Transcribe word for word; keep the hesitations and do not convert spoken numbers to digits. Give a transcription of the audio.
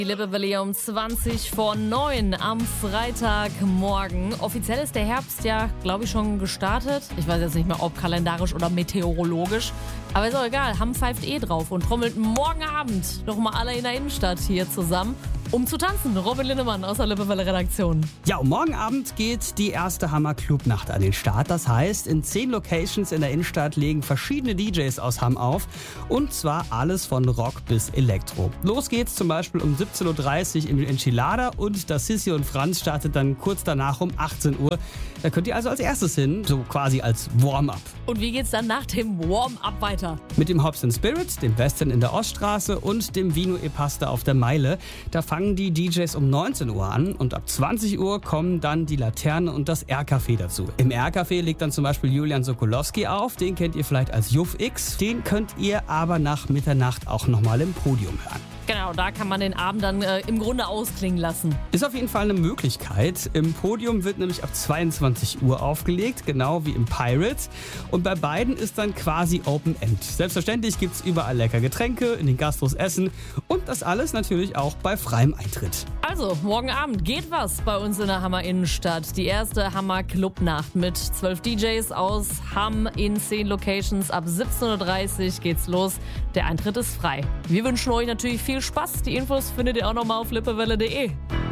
Die Lippewelle hier um zwanzig vor neun am Freitagmorgen. Offiziell ist der Herbst ja, glaube ich, schon gestartet. Ich weiß jetzt nicht mehr, ob kalendarisch oder meteorologisch. Aber ist auch egal, Hamm pfeift eh drauf und trommelt morgen Abend nochmal alle in der Innenstadt hier zusammen, um zu tanzen. Robin Linnemann aus der Lippewelle Redaktion. Ja, und morgen Abend geht die erste Hammer Clubnacht an den Start. Das heißt, in zehn Locations in der Innenstadt legen verschiedene D Js aus Hamm auf. Und zwar alles von Rock bis Elektro. Los geht's zum Beispiel um siebzehn Uhr dreißig im Enchilada und das Sissi und Franz startet dann kurz danach um achtzehn Uhr. Da könnt ihr also als erstes hin, so quasi als Warm-up. Und wie geht's dann nach dem Warm-up weiter? Mit dem Hops and Spirit, dem Western in der Oststraße und dem Vino e Pasta auf der Meile. Da fangen die D Js um neunzehn Uhr an und ab zwanzig Uhr kommen dann die Laterne und das R-Café dazu. Im R-Café legt dann zum Beispiel Julian Sokolowski auf, den kennt ihr vielleicht als Juff X. Den könnt ihr aber nach Mitternacht auch nochmal im Podium hören. Genau, da kann man den Abend dann äh, im Grunde ausklingen lassen. Ist auf jeden Fall eine Möglichkeit. Im Podium wird nämlich ab zweiundzwanzig Uhr aufgelegt, genau wie im Pirates. Und bei beiden ist dann quasi Open End. Selbstverständlich gibt es überall lecker Getränke, in den Gastros Essen und das alles natürlich auch bei freiem Eintritt. Also, morgen Abend geht was bei uns in der Hammer Innenstadt. Die erste Hammer Clubnacht mit zwölf D Js aus Hamm in zehn Locations. Ab siebzehn Uhr dreißig geht's los. Der Eintritt ist frei. Wir wünschen euch natürlich viel Spaß. Die Infos findet ihr auch nochmal auf lippewelle punkt de.